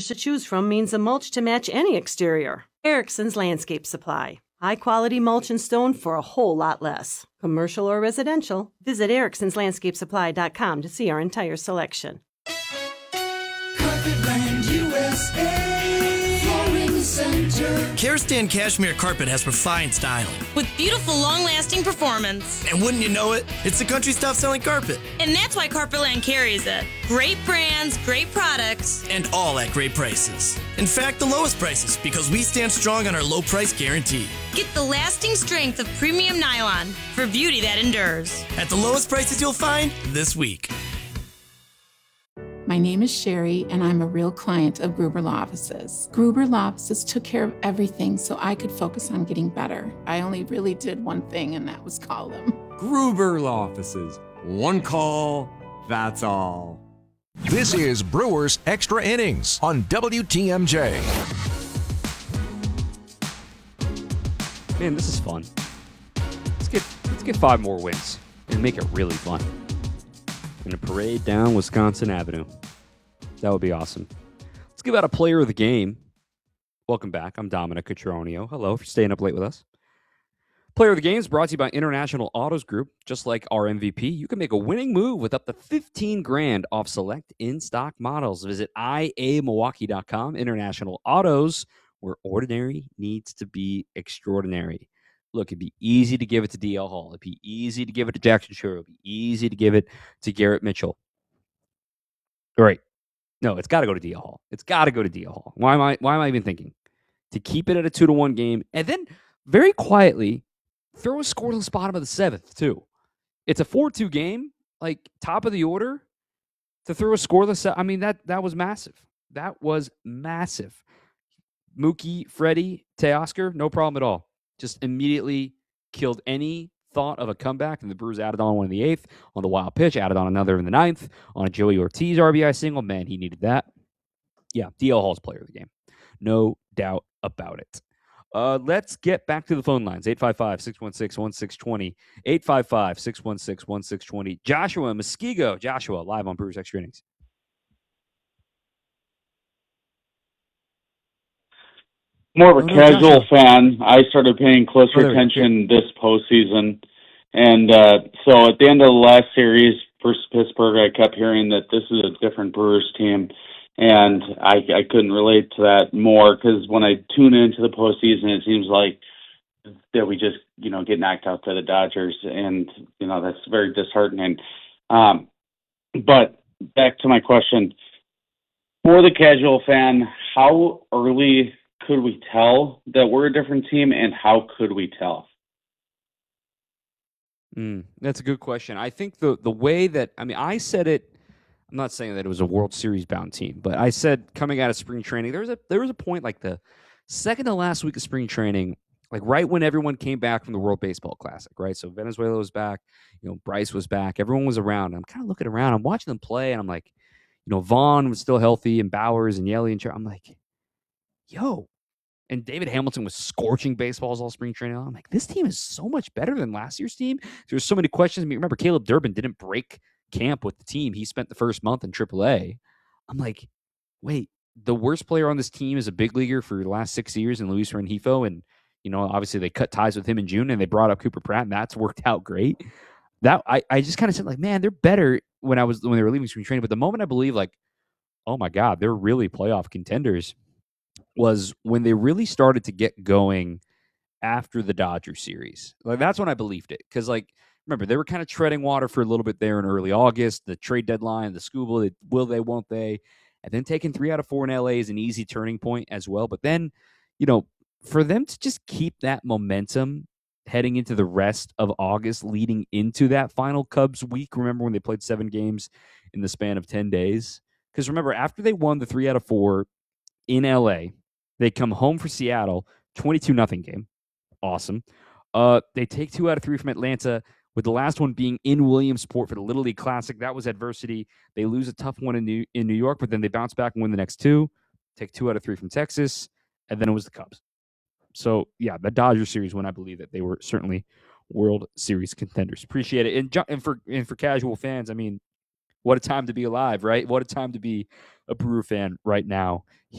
colors to choose from means a mulch to match any exterior. Erickson's Landscape Supply. High-quality mulch and stone for a whole lot less. Commercial or residential, visit ericksonslandscapesupply.com to see our entire selection. Carpetland USA, Flooring Center. Karastan Cashmere Carpet has refined styling. With beautiful, long-lasting performance. And wouldn't you know it, it's the country's top-selling carpet. And that's why Carpetland carries it. Great brands, great products. And all at great prices. In fact, the lowest prices, because we stand strong on our low price guarantee. Get the lasting strength of premium nylon for beauty that endures. At the lowest prices you'll find this week. My name is Sherry, and I'm a real client of Gruber Law Offices. Gruber Law Offices took care of everything so I could focus on getting better. I only really did one thing, and that was call them. Gruber Law Offices. One call, that's all. This is Brewers Extra Innings on WTMJ. Man, this is fun. Let's get 5 more wins and make it really fun. In a parade down Wisconsin Avenue. That would be awesome. Let's give out a player of the game. Welcome back. I'm Dominic Cotroneo. Hello, for staying up late with us. Player of the game is brought to you by International Autos Group. Just like our MVP, you can make a winning move with up to $15,000 off select in-stock models. Visit iamilwaukee.com. International Autos, where ordinary needs to be extraordinary. Look, it'd be easy to give it to DL Hall. It'd be easy to give it to Jackson Chourio. It'd be easy to give it to Garrett Mitchell. All right. No, it's got to go to DL Hall. It's got to go to DL Hall. Why am I even thinking? To keep it at a 2-1 game, and then very quietly throw a scoreless bottom of the 7th, too. It's a 4-2 game, like top of the order, to throw a scoreless. I mean, that was massive. That was massive. Mookie, Freddie, Teoscar, no problem at all. Just immediately killed any thought of a comeback, and the Brewers added on one in the 8th, on the wild pitch, added on another in the 9th, on a Joey Ortiz RBI single. Man, he needed that. Yeah, DL Hall's player of the game. No doubt about it. Let's get back to the phone lines. 855-616-1620. 855-616-1620. Joshua Muskego. Joshua, live on Brewers Extra Innings. More of a casual fan. I started paying closer attention this postseason. And so at the end of the last series versus Pittsburgh, I kept hearing that this is a different Brewers team. And I couldn't relate to that more because when I tune into the postseason, it seems like that we just, get knocked out to the Dodgers. And, that's very disheartening. But back to my question. For the casual fan, how early could we tell that we're a different team, and how could we tell? That's a good question. I think the way that, I said it, I'm not saying that it was a World Series bound team, but I said coming out of spring training, there was a point like the second to last week of spring training, like right when everyone came back from the World Baseball Classic, right? So Venezuela was back, Bryce was back, everyone was around. I'm kind of looking around, I'm watching them play, and I'm like, Vaughn was still healthy, and Bowers and Yelly, and I'm like, yo. And David Hamilton was scorching baseballs all spring training. I'm like, this team is so much better than last year's team. There's so many questions. Remember, Caleb Durbin didn't break camp with the team. He spent the first month in AAA. I'm like, wait, the worst player on this team is a big leaguer for the last 6 years in Luis Rengifo. And, obviously they cut ties with him in June and they brought up Cooper Pratt, and that's worked out great. That I just kind of said, like, man, they're better when they were leaving spring training. But the moment I believe, like, oh my God, they're really playoff contenders, was when they really started to get going after the Dodgers series. Like, that's when I believed it. Because, like, remember, they were kind of treading water for a little bit there in early August, the trade deadline, the Scooble, will they, won't they? And then taking 3 out of 4 in LA is an easy turning point as well. But then, for them to just keep that momentum heading into the rest of August, leading into that final Cubs week, remember when they played 7 games in the span of 10 days? Because remember, after they won the 3 out of 4 in LA, they come home for Seattle, 22-0 game. Awesome. They take 2 out of 3 from Atlanta, with the last one being in Williamsport for the Little League Classic. That was adversity. They lose a tough one in New York, but then they bounce back and win the next 2. Take 2 out of 3 from Texas, and then it was the Cubs. So, yeah, the Dodgers series, when I believe that they were certainly World Series contenders. Appreciate it. And for casual fans, what a time to be alive, right? What a time to be a Brewer fan right now.